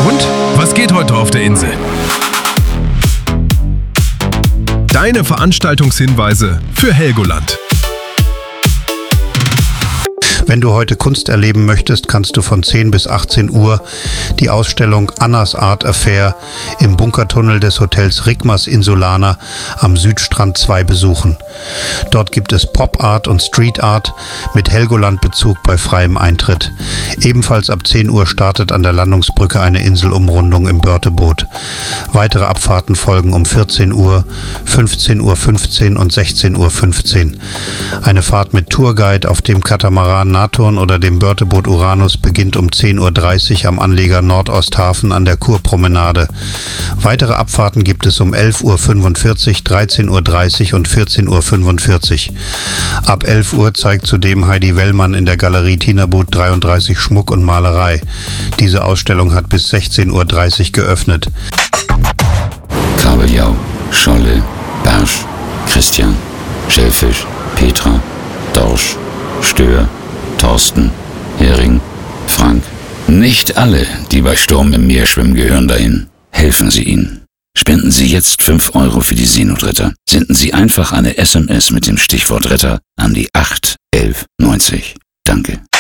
Und, was geht heute auf der Insel? Deine Veranstaltungshinweise für Helgoland. Wenn du heute Kunst erleben möchtest, kannst du von 10 bis 18 Uhr die Ausstellung Annas Art Affair im Bunkertunnel des Hotels Rigmas Insulaner am Südstrand 2 besuchen. Dort gibt es Pop Art und Street Art mit Helgoland-Bezug bei freiem Eintritt. Ebenfalls ab 10 Uhr startet an der Landungsbrücke eine Inselumrundung im Börteboot. Weitere Abfahrten folgen um 14 Uhr, 15:15 Uhr und 16:15 Uhr. Eine Fahrt mit Tourguide auf dem Katamaran Naturn oder dem Börteboot Uranus beginnt um 10:30 Uhr am Anleger Nordosthafen an der Kurpromenade. Weitere Abfahrten gibt es um 11:45 Uhr, 13:30 Uhr und 14:45 Uhr. Ab 11 Uhr zeigt zudem Heidi Wellmann in der Galerie Tinabut 33 Schmuck und Malerei. Diese Ausstellung hat bis 16:30 Uhr geöffnet. Kabeljau, Scholle, Barsch, Christian, Schellfisch, Petra, Dorsch, Stör, Thorsten, Hering, Frank. Nicht alle, die bei Sturm im Meer schwimmen, gehören dahin. Helfen Sie ihnen. Spenden Sie jetzt 5 Euro für die Seenotretter. Senden Sie einfach eine SMS mit dem Stichwort Retter an die 81190. Danke.